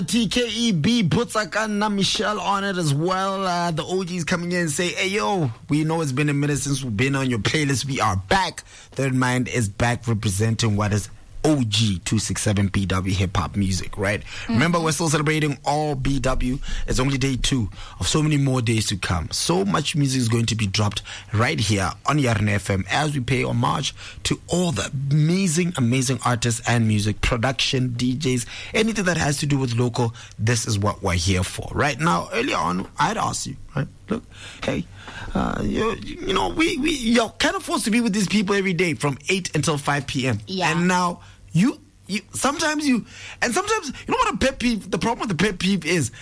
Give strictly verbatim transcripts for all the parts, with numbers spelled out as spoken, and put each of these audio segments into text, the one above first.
T K E B puts Akana Michelle on it as well. Uh, the O Gs coming in and say, hey, yo, we know it's been a minute since we've been on your playlist. We are back. Third Mind is back representing what is O G two sixty-seven B W hip-hop music, right? Mm-hmm. Remember, we're still celebrating all B W. It's only day two of so many more days to come. So much music is going to be dropped right here on Yarn F M as we pay homage to all the amazing, amazing artists and music, production, D Js, anything that has to do with local. This is what we're here for. Right now, earlier on, I'd ask you, right? Look, hey, uh, you, you know, we, we, you're kind of forced to be with these people every day from eight until five p.m. Yeah. And now, you, you, sometimes you, and sometimes, you know what a pet peeve, the problem with the pet peeve is,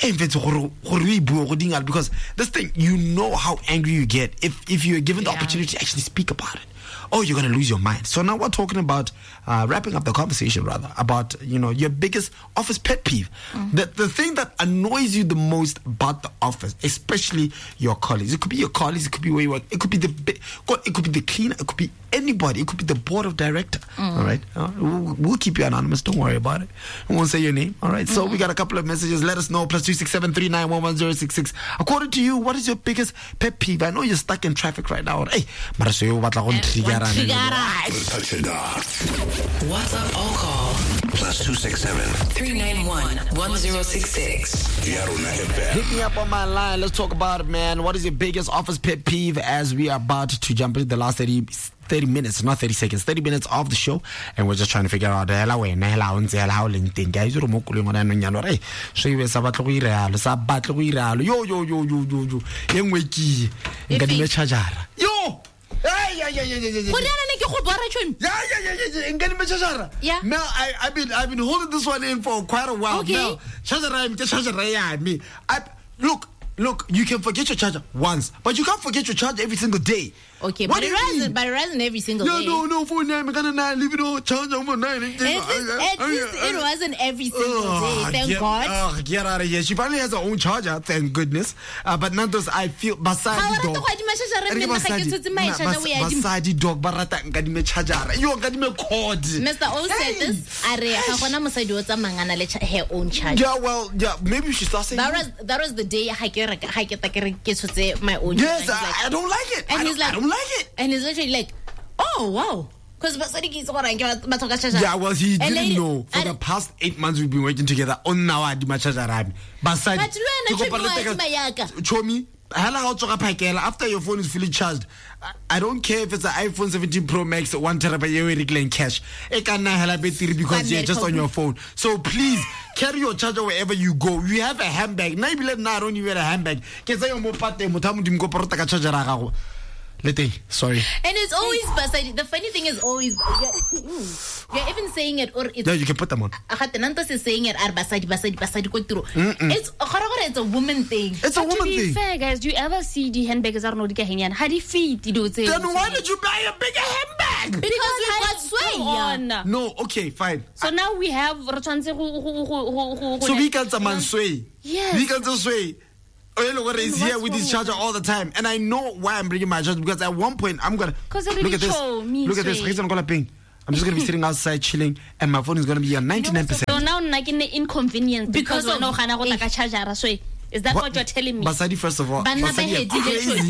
mm. because this thing, you know how angry you get if, if you're given the yeah. opportunity to actually speak about it. Oh, you're going to lose your mind. So now we're talking about, uh, wrapping up the conversation rather, about, you know, your biggest office pet peeve. Mm-hmm. The, the thing that annoys you the most about the office, especially your colleagues. It could be your colleagues, it could be where you work, it could be the, it could be the cleaner, it could be anybody, it could be the board of director. Mm-hmm. All right? Uh, we'll, we'll keep you anonymous, don't worry about it. We won't say your name. All right? Mm-hmm. So we got a couple of messages. Let us know. Plus two six seven three nine one one zero six six. According to you, what is your biggest pet peeve? I know you're stuck in traffic right now. Hey, WhatsApp or call plus two six seven three nine one one zero six six. Hit me up on my line. Let's talk about it, man. What is your biggest office pet peeve as we are about to jump into the last thirty, thirty minutes, not thirty seconds, thirty minutes of the show, and we're just trying to figure out hela wena hela o ntse hela o leng teng guys re mo kuleng ona no nyano re so ibe sa batlo go iralo sa batlo go iralo yo yo yo yo yo yo engwe ki nka di me charger yo. Hey, yeah, yeah, yeah, yeah, yeah, yeah. Yeah, yeah, yeah, yeah, yeah. Yeah. Now, I, I've been, I've been holding this one in for quite a while. Okay. Now, charger, I'm just charger, yeah, me. I look, look. You can forget your charger once, but you can't forget your charger every single day. Okay, what but it runs, but it runs every single no, day. No, no, no. For now, I'm gonna not leave it all charger over nine. At least, at least it wasn't every single oh, day. Thank get, God. Oh, get out of here. She finally has her own charger. Thank goodness. Uh, but nonetheless, I feel basadi dog. Basadi dog. Barata ngadi me charger. Yo ngadi me cord. Mister O said this. Are ha gona mosadi o tsamangana le her own charger. Yeah, well, yeah. Maybe she starts saying that was that was the day ha ke re ha ke ta ke re ke tshotse my own. Yes, I, I don't like it. And I he's like, I don't like it. And he's literally like, oh wow. Because yeah, well, he didn't then, know. For the past eight months we've been working together. On now I do my charger. But show me. After your phone is fully charged, I don't care if it's an iPhone seventeen Pro Max or one terabyte in cash. It can not because you're just on your phone. So please carry your charger wherever you go. You have a handbag. Now you let now don't you wear a handbag. Sorry. And it's always basadi. The funny thing is always you're, you're even saying it or it's no, you can put them on. Nantos is saying it are basadi basadi basadi kotiro. It's it's a woman thing. It's a but woman to be thing. Fair, guys, do you ever see the handbags are not getting in? How do you feed do Then why did you buy a bigger handbag? Because, because we got sway on. No, okay, fine. So now we have so we can summon sway. Yes. We can sway. Oyelogo is here with his charger all the time, and I know why I'm bringing my charger because at one point I'm gonna look at this. Look at this. I'm just gonna be sitting outside chilling, and my phone is gonna be on ninety-nine percent. So now, like in the inconvenience because we know how to charger. So is that what, what you're telling me? Basadi, first of all, Basadi are crazy.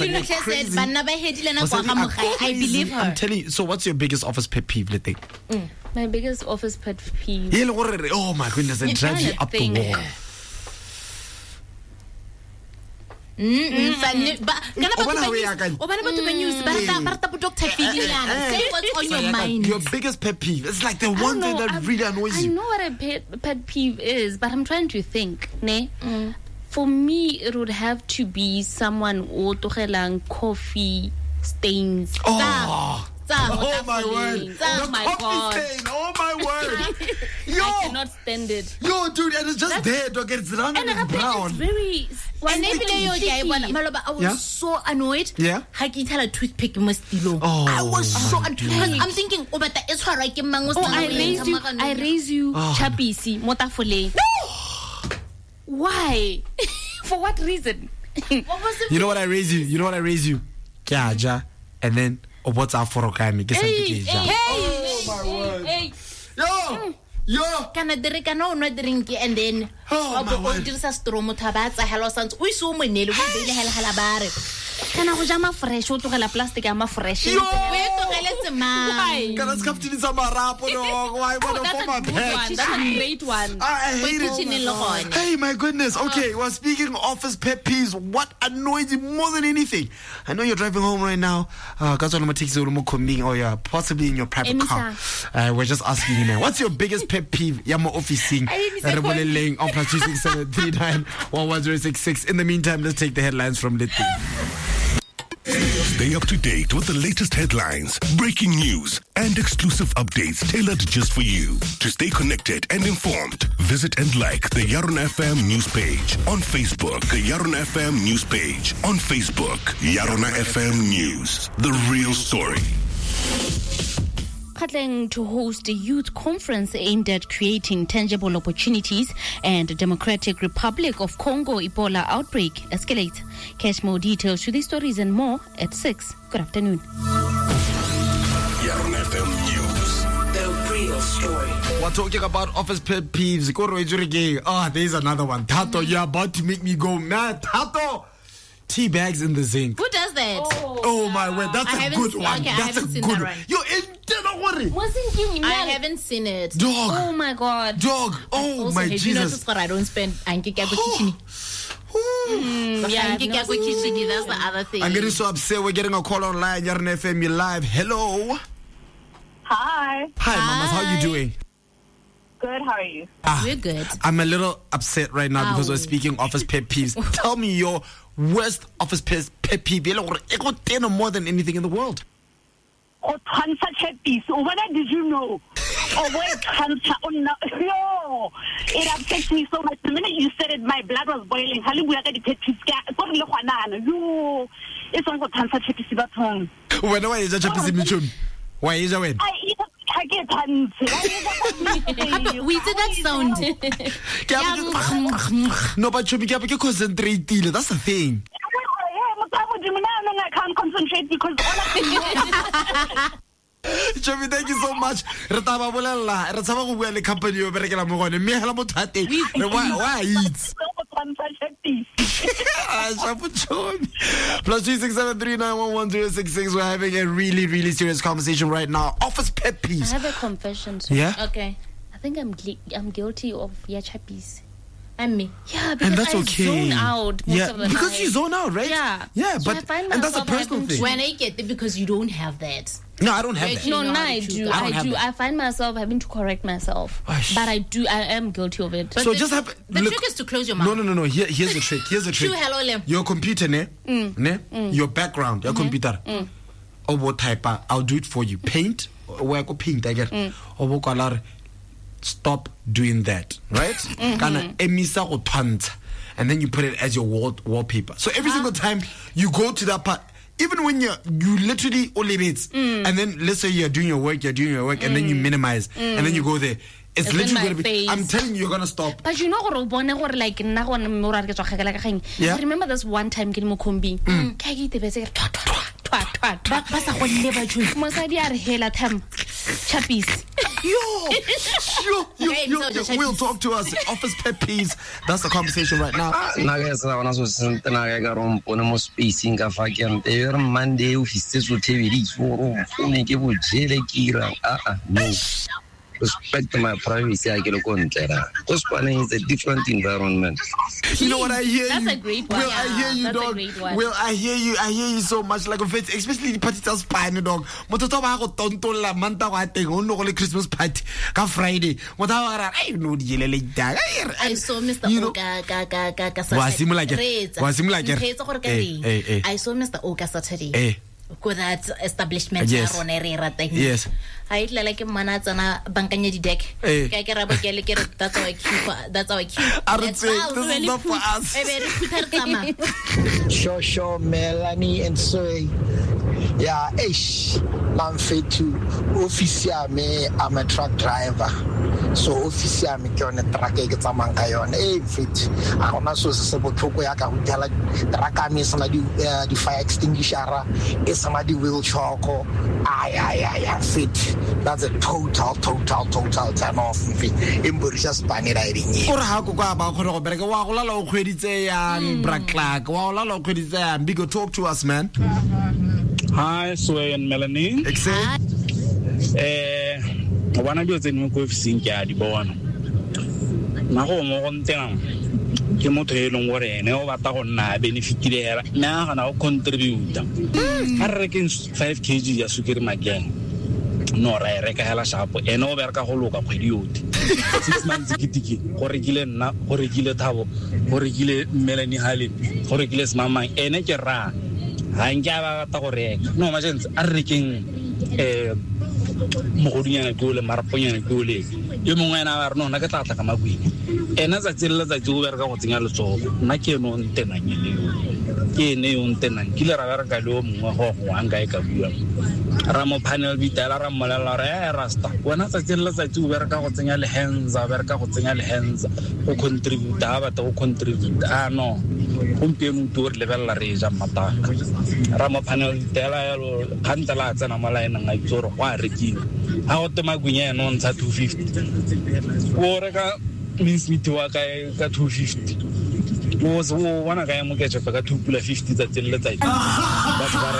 Basadi are crazy. I believe her. I'm telling you. So, what's your biggest office pet peeve, Lete? Mm. My biggest office pet peeve. Oh my goodness! And drive you up the wall. Mm-hmm. But say what's on your mind. Your biggest pet peeve. It's like the one thing that I've, really annoys I you. I know what a pet, pet peeve is, but I'm trying to think. Ne? Mm. For me, it would have to be someone who togelang coffee stains. Oh. Oh my word! Oh the my coffee God. stain! Oh my word! Yo, I cannot stand it. Yo, dude, and it's just That's, there, dog. It's round and, and brown. It's very. And I was yeah? so annoyed. Yeah. I can tell a toothpick must be Oh, I was so annoyed. I'm thinking, oh, but it's her right. Oh, I raise you. I raise you. Oh. Chapisi, motafole. Why? For what reason? What was it? You know what I raise you? You know what I raise you? Kyaja, and then. Or what's our for okay? Me, hey, hey, oh my hey, word! Hey. Yo, Yo. Kana dire kana o no drink and then Oh, my o word. dirisa straw mo thabatsa hello sans o iso mo nele go beile hela hela bare kana go jama fresh o tlogela plastic ya ma fresh Yo. we togeletse mang Kana skaftinisa marapo dog. Why Oh, want that's for a my good one. pet? That's a great one. I hate it. kitchen le gone Hey, my goodness. Okay, well, speaking of office pet peeves, what annoys you more than anything? I know you're driving home right now. Uh, guys, I'm taking you to or yeah, possibly in your private car. Uh, we're just asking you, man. What's your biggest pet peeve? Yamo officing. I didn't say Laying on plus two six seven three nine one one zero six six. In the meantime, let's take the headlines from Little. Stay up to date with the latest headlines, breaking news, and exclusive updates tailored just for you. To stay connected and informed, visit and like the Yaron F M news page on Facebook. The Yaron F M news page on Facebook. Yaron F M News, the real story. Gauteng to host a youth conference aimed at creating tangible opportunities, and Democratic Republic of Congo Ebola outbreak escalates. Catch more details to these stories and more at six. Good afternoon. Yaron F M News, The real story. We're talking about office pet peeves. Ah, there's another one. Tato, you're about to make me go mad. Tato, tea bags in the zinc. who does that Oh my word, that's I a haven't good seen- one. okay, I That's a haven't seen good that one. one. Yo, eh, don't worry. Wasn't you I haven't seen it Dog, Oh my god. dog. Oh also my have you Jesus. noticed that I don't spend anke kya go kitchen Ooh. Yeah, anke I've kya go kitchen that's the other thing I'm getting so upset. We're getting a call online. Yaron F M, you live. Hello. Hi. Hi, mamas. How you Hi. doing? Good. How are you? Ah, we're good I'm a little upset right now because Ow. we're speaking office pet peeves. Tell me your worst office pet, pet peeve. E le gore e go tena more than anything in the world. Oh, transfer chappies. Oh, when did you know? Oh, wait, transfer. Oh, no. Yo, it affects me so much. The minute you said it, my blood was boiling. Hallelujah, the pet peeves. Yo, it's on transfer chappies. Bathong. When I is a chapisi michum. Why is that when? I eat a packet transfer. we did that sound No, but chumi ke ke concentrate. That's the thing. I can't concentrate because all I can Chumi, thank you so much. Re taba bolella. Re tsaba go bua le company yo berekela mo gone. Me hela motho a teng. Re why why eats? transfer chappies. Ah, shapo chumi. Plus three six seven three nine one one zero six six. We're having a really really serious conversation right now. Office pet I peeves. have a confession. So Yeah. okay I think I'm gui- I'm guilty of yeah chappies. and me Yeah, because And that's I okay. zone out most yeah, of the because time. you zone out, right? Yeah. Yeah, So I but find and that's a myself personal having thing. to- when I get it because you don't have that No, I don't have Wait, that. you No, know no, how to I choose do. that. I I, don't have do. that. I find myself having to correct myself, Gosh. but I do. I am guilty of it. But So the, just have the look, trick is to close your mouth No, no, no, no. Here, here's the trick. Here's the trick. Shoo, hello, Lem. Your computer, ne? Ne? Your background, your computer. Obo type. I'll do it for you. Paint. Where I go paint. I get. Obo color. Stop doing that. Right? Kana emisa go twantsha. And then you put it as your wall wallpaper. So every single time you go to that part, even when you're you literally only bits, and then let's say you're doing your work, you're doing your work, and then you minimize, and then you go there. It's, It's in literally my gonna be. face. I'm telling you, you're gonna stop. But you know what? Like nna go mo ra ke tswa khakela ka kgang. Yeah. I remember this one time ke le mo kombi. Ka ke itebetse ke twa twa twa twa twa. ba sa go nne ba tshwe Mosadi a re hela time. Chappies. Yo, yo, yo, Okay, yo, so yo, the we'll chappies. talk to us. Office pet peeves. That's the conversation right now. nna ke sa bona so sente na ka ro mpone mo spacing ka fa ke mpe re Monday o fitse so thebedi so ro phone ke bo jele ke ira ah ah no respect my privacy I get go ntera because is a different environment. You know what I hear That's you. a great one. Will I hear you, That's a dog? great one. Will I hear you? I hear you so much. Like especially the party that's spine, dog. Motho ba go tontola manta wa teng o no go le Christmas party ka Friday. Motho ba ra ai no di le tag. I saw Mister You know- Oka ka ka ka ka Wa simula ke- Reetsa. wa simula ke- Reetsa gore ka Eh, reng. eh, eh. I saw Mister Oka Saturday Eh. go that establishment Yes. ya rona re ratang Yes. ha itlela ke mana tsana bankanya di deck Eh. ka ke ra bo ke le ke re that's how I keep that's how I keep I don't Let's think bow. this is not for us. e be re phutha re tsamaya Sure, sure, Melanie and Zoe. Yeah, ish. Manfetu, officer me, I'm a truck driver. so office ya me ke yone truck e ke tsamayang ka yone e fit a gona so se se botlhoko ya ka go dela truck a me sana di di fire extinguisher e sana di wheel chock ay ay ay fit that's a total total total time off me imburisha spani riding o re ha go kwa ba khona go bereka wa go lala o khweditse yang Brakla wa go lala o khweditse yang big talk to us man. Hi Sway and Melanie. Excellent. Eh wana dio tseno go ofising ke a di bona na go mo go ntena ke motho e leng gore ene o batla go nna benefitilera na ga na go contribute a re ke five kilograms ya sukiri mageng no ra re ka hela shapo ene o bereka go loka kgwedi yote six months kitiki go rekile nna go rekile Thabo go rekile Melanie Hale go rekile Smamang ene ke ra ha nka ba batla go reka no majense a re keng eh mogodinyana go le maraponyana go le yo mongwe ena ba re no na ka tla ka magwini ena tsa tsela tsa go bereka go tsenya letsogo nna ke no ntenang le yo ke ne yo ntenang ke le ra bereka le o mongwe go go anga e ka bua ra mo panel bitala ra molela re rasta wena tsa tsela tsa go bereka go tsenya le hands a bereka go tsenya le hands go contribute ba ba go contribute ah no gompieno to re lebella re ja mataka ra mo panel bitala ya lo khantala tsena malaena nga tsoro kwa rekile ha o tema gunya no ntsha two fifty o reka means meet wa ka ka two fifty o zo wana ga mo ke tsa ka two fifty tsa tsela tsa ba ba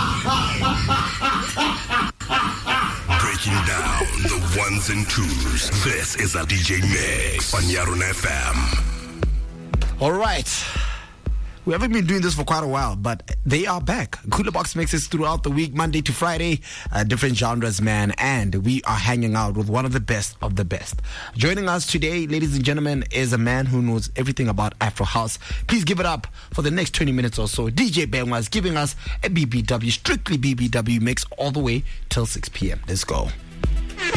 breaking down the ones and twos. This is a D J Mix on Yarun F M. All right. We haven't been doing this for quite a while, but they are back. Cooler Box mixes throughout the week, Monday to Friday, uh, different genres, man, and we are hanging out with one of the best of the best. Joining us today, ladies and gentlemen, is a man who knows everything about Afro House. Please give it up for the next twenty minutes or so. D J Bengwas giving us a B B W, strictly B B W mix all the way till six p.m. Let's go.